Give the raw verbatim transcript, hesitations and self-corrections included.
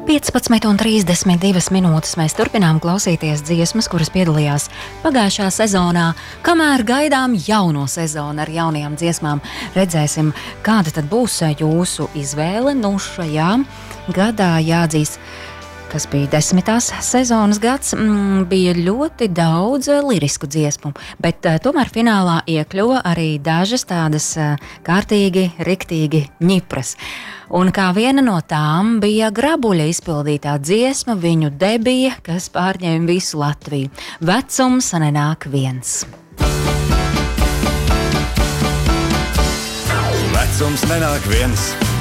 piecpadsmit un trīsdesmit divas minūtes mēs turpinām klausīties dziesmas, kuras piedalījās pagājušā sezonā. Kamēr gaidām jauno sezonu ar jaunajām dziesmām, redzēsim, kāda tad būs jūsu izvēle. Nu, šajā gadā jāatzīst, kas bija desmitās sezonas gads, mm, bija ļoti daudz lirisku dziesmu, bet uh, tomēr finālā iekļuva arī dažas tādas uh, kārtīgi, riktīgi ņipras. Un kā viena no tām bija Grabuļa izpildītā dziesma, viņu debija, kas pārņēma visu Latviju. Vecums nenāk viens. Vecums nenāk viens.